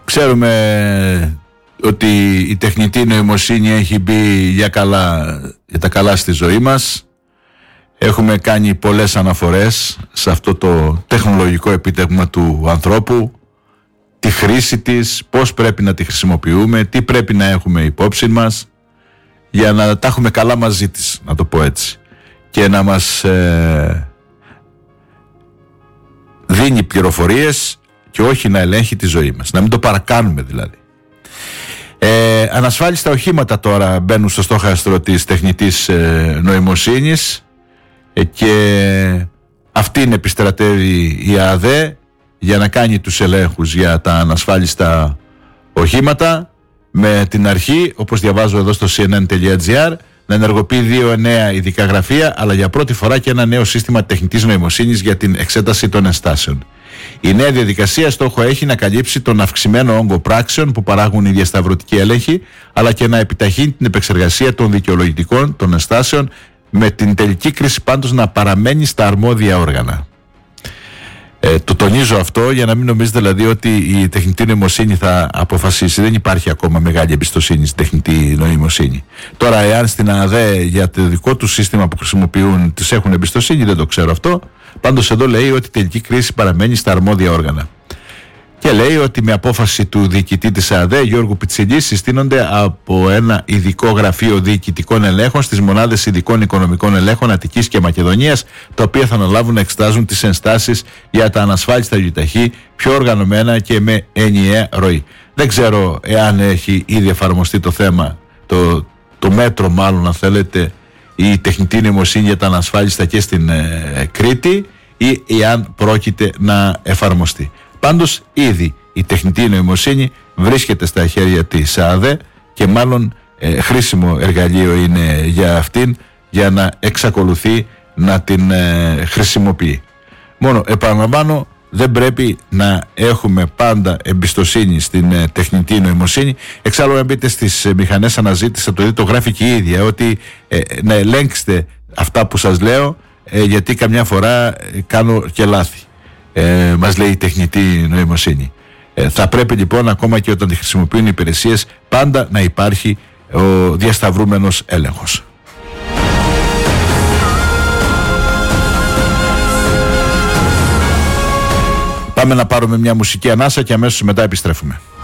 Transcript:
Ξέρουμε ότι η τεχνητή νοημοσύνη έχει μπει για τα καλά στη ζωή μας. Έχουμε κάνει πολλές αναφορές σε αυτό το τεχνολογικό επίτευγμα του ανθρώπου, τη χρήση της, πώς πρέπει να τη χρησιμοποιούμε, τι πρέπει να έχουμε υπόψη μας για να τα έχουμε καλά μαζί της, να το πω έτσι, και να μας δίνει πληροφορίες και όχι να ελέγχει τη ζωή μας, να μην το παρακάνουμε δηλαδή. Ανασφάλιστα οχήματα τώρα μπαίνουν στο στόχαστρο της τεχνητής νοημοσύνης και αυτήν επιστρατεύει η ΑΔΕ για να κάνει τους ελέγχους για τα ανασφάλιστα οχήματα, με την αρχή, όπως διαβάζω εδώ στο cnn.gr, να ενεργοποιεί 2 νέα ειδικά γραφεία, αλλά για πρώτη φορά και ένα νέο σύστημα τεχνητής νοημοσύνης για την εξέταση των ενστάσεων. Η νέα διαδικασία στόχο έχει να καλύψει τον αυξημένο όγκο πράξεων που παράγουν οι διασταυρωτικοί έλεγχοι, αλλά και να επιταχύνει την επεξεργασία των δικαιολογητικών των ενστάσεων, με την τελική κρίση πάντως να παραμένει στα αρμόδια όργανα. Το τονίζω αυτό για να μην νομίζετε δηλαδή ότι η τεχνητή νοημοσύνη θα αποφασίσει. Δεν υπάρχει ακόμα μεγάλη εμπιστοσύνη στην τεχνητή νοημοσύνη. Τώρα, εάν στην ΑΔΕ για το δικό του σύστημα που χρησιμοποιούν τις έχουν εμπιστοσύνη, δεν το ξέρω αυτό. Πάντως εδώ λέει ότι η τελική κρίση παραμένει στα αρμόδια όργανα. Και λέει ότι με απόφαση του διοικητή της ΑΔΕ, Γιώργου Πιτσιλή, συστήνονται από ένα ειδικό γραφείο διοικητικών ελέγχων στις μονάδες ειδικών οικονομικών ελέγχων Αττικής και Μακεδονίας, τα οποία θα αναλάβουν να εξετάζουν τις ενστάσεις για τα ανασφάλιστα γιοταχή πιο οργανωμένα και με ενιαία ροή. Δεν ξέρω εάν έχει ήδη εφαρμοστεί το θέμα, το μέτρο μάλλον αν θέλετε, η τεχνητή νοημοσύνη για τα ανασφάλιστα και στην Κρήτη, ή εάν πρόκειται να εφαρμοστεί. Πάντως ήδη η τεχνητή νοημοσύνη βρίσκεται στα χέρια της ΑΔΕ και μάλλον χρήσιμο εργαλείο είναι για αυτήν, για να εξακολουθεί να την χρησιμοποιεί. Μόνο επαναλαμβάνω, δεν πρέπει να έχουμε πάντα εμπιστοσύνη στην τεχνητή νοημοσύνη. Εξάλλου, αν μπείτε στις μηχανές αναζήτησης, θα το δείτε, το γράφει και η ίδια, ότι να ελέγξετε αυτά που σας λέω, γιατί καμιά φορά κάνω και λάθη. Μας λέει η τεχνητή νοημοσύνη. Θα πρέπει λοιπόν, ακόμα και όταν τη χρησιμοποιούν οι υπηρεσίες, πάντα να υπάρχει ο διασταυρούμενος έλεγχος. Πάμε να πάρουμε μια μουσική ανάσα και αμέσως μετά επιστρέφουμε.